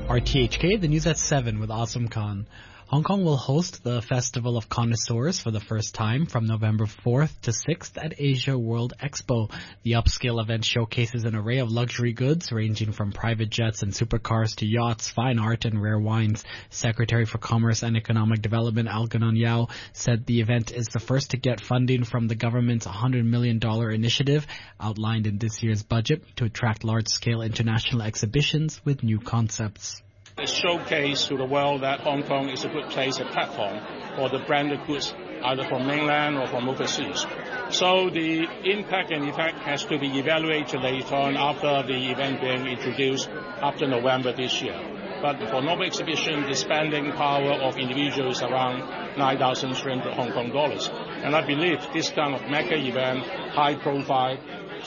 RTHK, the news at 7 with Awesome Khan. Hong Kong will host the Festival of Connoisseurs for the first time from November 4th to 6th at Asia World Expo. The upscale event showcases an array of luxury goods ranging from private jets and supercars to yachts, fine art and rare wines. Secretary for Commerce and Economic Development Algernon Yao said the event is the first to get funding from the government's $100 million initiative outlined in this year's budget to attract large-scale international exhibitions with new concepts. It showcases to the world that Hong Kong is a good place, a platform for the branded goods, either from mainland or from overseas. So the impact and effect has to be evaluated later on after the event being introduced after November this year. But for Nobel exhibition, the spending power of individuals is around 9,300 Hong Kong dollars. And I believe this kind of mega event, high profile,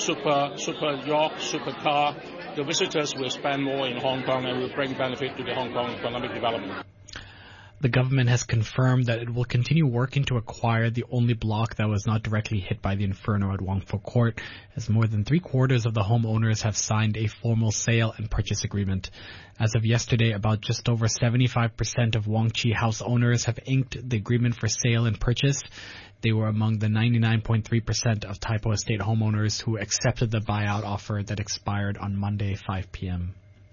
super yacht, super car, the visitors will spend more in Hong Kong and will bring benefit to the Hong Kong economic development. The government has confirmed that it will continue working to acquire the only block that was not directly hit by the inferno at Wong Fo Court, as more than 3/4 of the homeowners have signed a formal sale and purchase agreement. As of yesterday, about just over 75% of Wong Chi house owners have inked the agreement for sale and purchase. They were among the 99.3% of Tai Po Estate homeowners who accepted the buyout offer that expired on Monday, 5 p.m.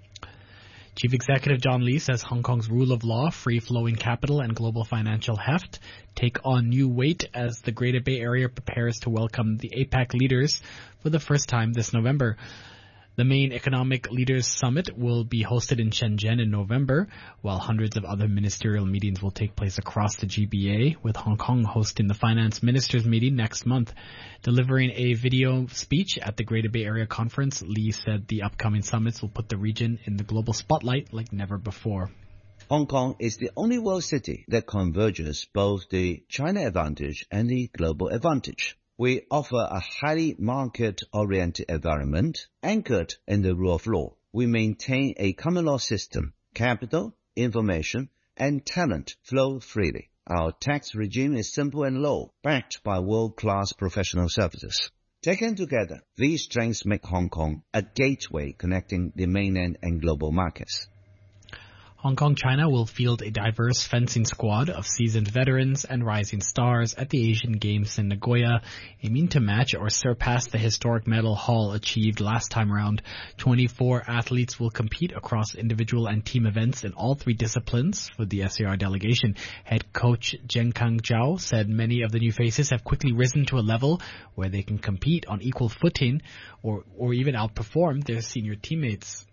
Chief Executive John Lee says Hong Kong's rule of law, free-flowing capital, and global financial heft take on new weight as the Greater Bay Area prepares to welcome the APEC leaders for the first time this November. The main economic leaders summit will be hosted in Shenzhen in November, while hundreds of other ministerial meetings will take place across the GBA, with Hong Kong hosting the finance ministers meeting next month. Delivering a video speech at the Greater Bay Area Conference, Lee said the upcoming summits will put the region in the global spotlight like never before. Hong Kong is the only world city that converges both the China advantage and the global advantage. We offer a highly market-oriented environment anchored in the rule of law. We maintain a common law system. Capital, information, and talent flow freely. Our tax regime is simple and low, backed by world-class professional services. Taken together, these strengths make Hong Kong a gateway connecting the mainland and global markets. Hong Kong China will field a diverse fencing squad of seasoned veterans and rising stars at the Asian Games in Nagoya, aiming to match or surpass the historic medal haul achieved last time around. 24 athletes will compete across individual and team events in all three disciplines for the SAR delegation. Head coach Zheng Kang Zhao said many of the new faces have quickly risen to a level where they can compete on equal footing or even outperform their senior teammates.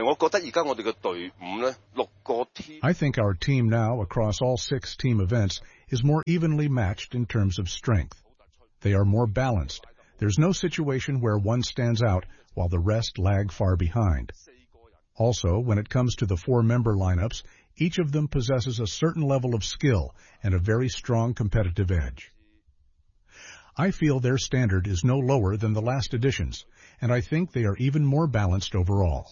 I think our team now across all 6 team events is more evenly matched in terms of strength. They are more balanced. There's no situation where one stands out while the rest lag far behind. Also, when it comes to the 4-member lineups, each of them possesses a certain level of skill and a very strong competitive edge. I feel their standard is no lower than the last editions, and I think they are even more balanced overall.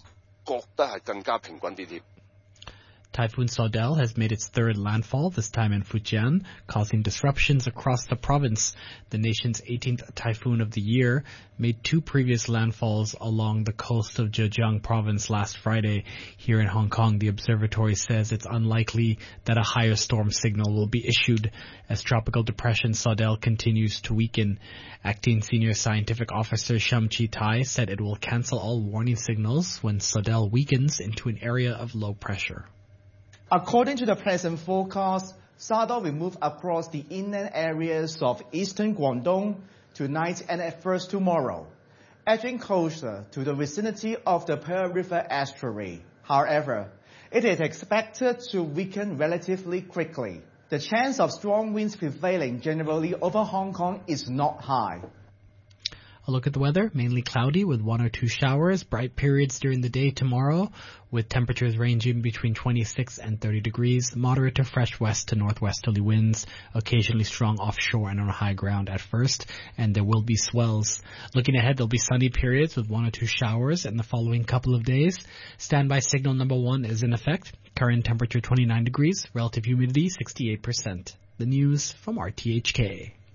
Typhoon Saudel has made its third landfall, this time in Fujian, causing disruptions across the province. The nation's 18th typhoon of the year made 2 previous landfalls along the coast of Zhejiang province last Friday. Here in Hong Kong, the observatory says it's unlikely that a higher storm signal will be issued as tropical depression Saudel continues to weaken. Acting Senior Scientific Officer Sham Chi Tai said it will cancel all warning signals when Saudel weakens into an area of low pressure. According to the present forecast, Saudel will move across the inland areas of eastern Guangdong tonight and at first tomorrow, edging closer to the vicinity of the Pearl River estuary. However, it is expected to weaken relatively quickly. The chance of strong winds prevailing generally over Hong Kong is not high. A look at the weather, mainly cloudy with 1 or 2 showers, bright periods during the day tomorrow, with temperatures ranging between 26 and 30 degrees, moderate to fresh west to northwesterly winds, occasionally strong offshore and on high ground at first, and there will be swells. Looking ahead, there'll be sunny periods with 1 or 2 showers in the following couple of days. Standby signal number 1 is in effect. Current temperature 29 degrees, relative humidity 68%. The news from RTHK.